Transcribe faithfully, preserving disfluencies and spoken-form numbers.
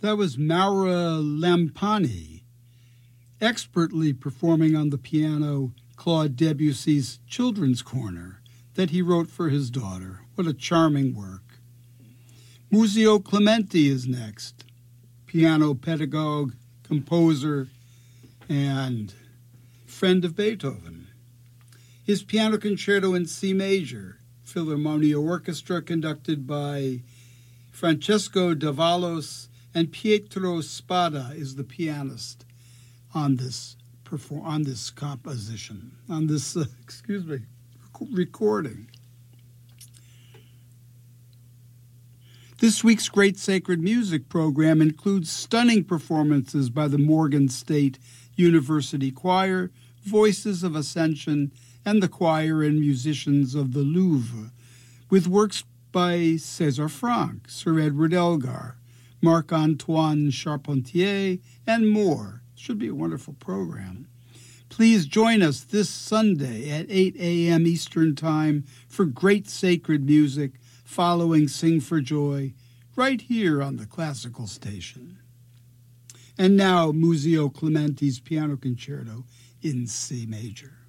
That was Maura Lampani, expertly performing on the piano Claude Debussy's Children's Corner that he wrote for his daughter. What a charming work. Muzio Clementi is next, piano pedagogue, composer, and friend of Beethoven. His piano concerto in C major, Philharmonia Orchestra conducted by Francesco Davalos, and Pietro Spada is the pianist on this perform on this composition, on this, uh, excuse me, recording. This week's Great Sacred Music program includes stunning performances by the Morgan State University Choir, Voices of Ascension, and the choir and musicians of the Louvre, with works by César Franck, Sir Edward Elgar, Marc-Antoine Charpentier, and more. Should be a wonderful program. Please join us this Sunday at eight a.m. Eastern Time for Great Sacred Music following Sing for Joy right here on the Classical Station. And now Muzio Clementi's Piano Concerto in C major.